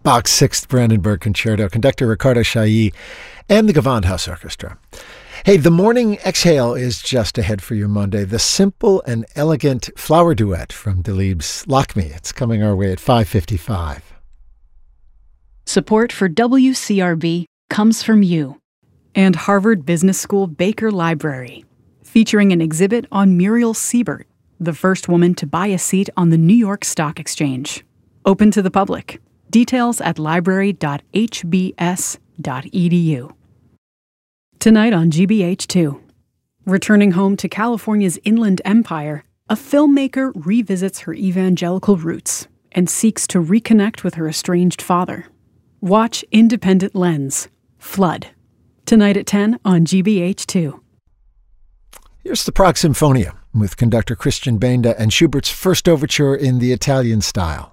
Bach's Sixth Brandenburg Concerto, conductor Ricardo Chailly, and the Gewandhaus Orchestra. Hey, the morning exhale is just ahead for you Monday. The simple and elegant flower duet from Delibes' Lakme. It's coming our way at 5:55. Support for WCRB comes from you and Harvard Business School Baker Library, featuring an exhibit on Muriel Siebert, the first woman to buy a seat on the New York Stock Exchange. Open to the public. Details at library.hbs.edu. Tonight on GBH2. Returning home to California's Inland Empire, a filmmaker revisits her evangelical roots and seeks to reconnect with her estranged father. Watch Independent Lens, Flood. Tonight at 10 on GBH2. Here's the Prague Symphonia with conductor Christian Benda and Schubert's first overture in the Italian style.